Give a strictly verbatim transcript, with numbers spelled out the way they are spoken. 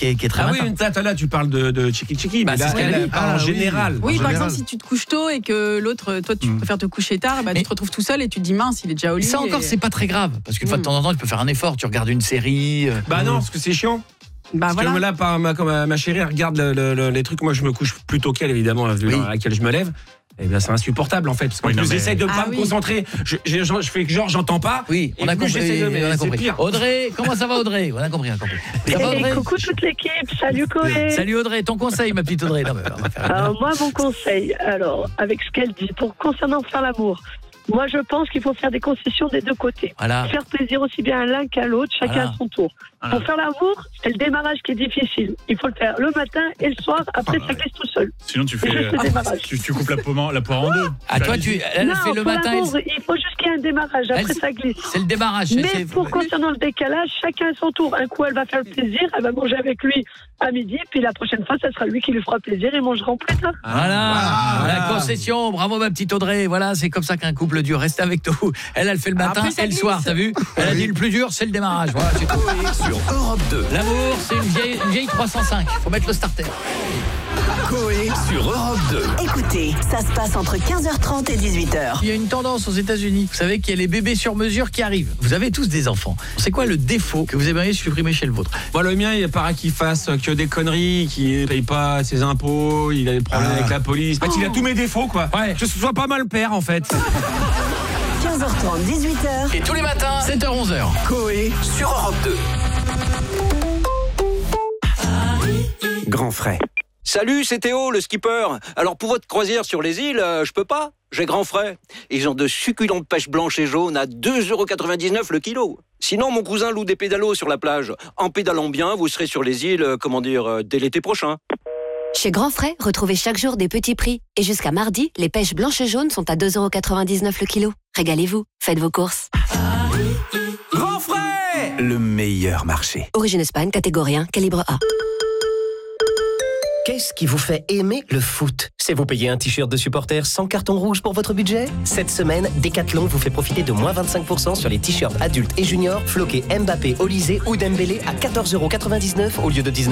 qui est, qui est très Ah matin. oui, là, là tu parles de, de Chiki Chiki, Bah, mais là, c'est ce qu'elle elle dit. parle Ah, en oui. général. Oui, En par général. exemple, si tu te couches tôt et que l'autre, toi, tu Mm. préfères te coucher tard, bah, Mais- tu te retrouves tout seul et tu te dis mince, il est déjà au lit. Ça encore, et- c'est pas très grave. Parce qu'une fois de Mm. temps en temps, tu peux faire un effort. Tu regardes une série. euh, Bah non, parce que c'est chiant. Bah Parce voilà. que là, par ma, comme ma, ma chérie, elle regarde le, le, le- les trucs. Moi, je me couche plus tôt qu'elle, évidemment, vu Oui. l'heure à laquelle je me lève. Et bien, c'est insupportable, en fait. Parce que Oui, non, plus mais- j'essaye de Ah pas oui. me concentrer. Je, je, je, je fais que genre, j'entends pas. Oui, on Et a plus compris. j'essaie de- mais on a c'est compris. pire. Audrey, comment ça va, Audrey? On a compris, on a compris. Ça va, Et Audrey? coucou toute l'équipe, salut Coé. Salut Audrey, ton conseil, ma petite Audrey. Non, mais on va faire- Alors moi mon conseil, alors avec ce qu'elle dit, pour concernant faire l'amour, moi je pense qu'il faut faire des concessions des deux côtés. Voilà. Faire plaisir aussi bien à l'un qu'à l'autre, chacun Voilà. à son tour. Voilà. Pour faire l'amour, c'est le démarrage qui est difficile. Il faut le faire le matin et le soir, après Ah, ça glisse tout seul. Sinon, tu C'est fais. juste le démarrage. Tu, tu coupes la, pomme- la poire en deux. Ah, toi, tu, elle non, fait le pour matin. l'amour, elle- il faut juste qu'il y ait un démarrage, après Elle- ça glisse. C'est le démarrage. c'est- Mais c'est- pour concernant le décalage, chacun à son tour. Un coup, elle va faire le plaisir, elle va manger avec lui à midi, puis la prochaine fois, ça sera lui qui lui fera plaisir et mangera en plus tard. Voilà, Voilà. la concession, bravo ma petite Audrey. Voilà, c'est comme ça qu'un couple dure. Restez avec nous. Elle, elle fait le matin Après, ça et le glisse. soir, t'as vu? Elle a dit le plus dur, c'est le démarrage. Voilà, c'est tout. Sur Europe deux. L'amour, c'est une vieille, une vieille trois cent cinq. Faut mettre le starter. Coé sur Europe deux. Écoutez, ça se passe entre quinze heures trente et dix-huit heures. Il y a une tendance aux États-Unis. Vous savez qu'il y a les bébés sur mesure qui arrivent. Vous avez tous des enfants. C'est quoi le défaut que vous aimeriez supprimer chez le vôtre? Moi, le mien, il paraît qu'il fasse que des conneries, qu'il ne paye pas ses impôts, il a des problèmes Ah. avec la police. En fait, il a tous mes défauts, quoi. Ouais. Que ce soit pas mal père, en fait. quinze heures trente, dix-huit heures. Et tous les matins, sept heures onze heures. Coé sur Europe deux. Grand frais. Salut, c'est Théo, le skipper. Alors pour votre croisière sur les îles, euh, je peux pas. J'ai grand frais. Ils ont de succulentes pêches blanches et jaunes à deux euros quatre-vingt-dix-neuf le kilo. Sinon, mon cousin loue des pédalos sur la plage. En pédalant bien, vous serez sur les îles, euh, comment dire, euh, dès l'été prochain. Chez Grand Frais, retrouvez chaque jour des petits prix. Et jusqu'à mardi, les pêches blanches et jaunes sont à deux euros quatre-vingt-dix-neuf le kilo. Régalez-vous, faites vos courses. Grand frais. Le meilleur marché. Origine Espagne, catégorie un, calibre A. Qu'est-ce qui vous fait aimer le foot? C'est vous payer un t-shirt de supporter sans carton rouge pour votre budget? Cette semaine, Decathlon vous fait profiter de moins vingt-cinq pour cent sur les t-shirts adultes et juniors floqués Mbappé, Olysée ou Dembélé à quatorze euros quatre-vingt-dix-neuf au lieu de dix-neuf.